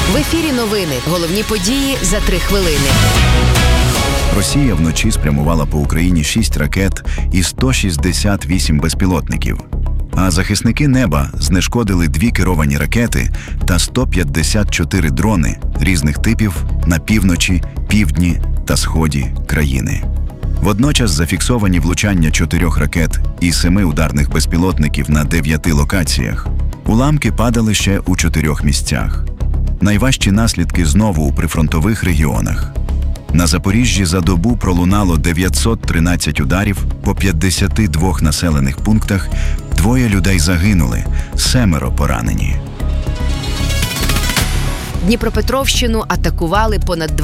В ефірі новини. Головні події за 3 хвилини. Росія вночі спрямувала по Україні 6 ракет і 168 безпілотників. А захисники неба знешкодили 2 керовані ракети та 154 дрони різних типів на півночі, півдні та сході країни. Водночас зафіксовані влучання 4 ракет і 7 ударних безпілотників на 9 локаціях. Уламки падали ще у 4 місцях. Найважчі наслідки знову у прифронтових регіонах. На Запоріжжі за добу пролунало 913 ударів по 52 населених пунктах, 2 людей загинули, 7 поранені. Дніпропетровщину атакували понад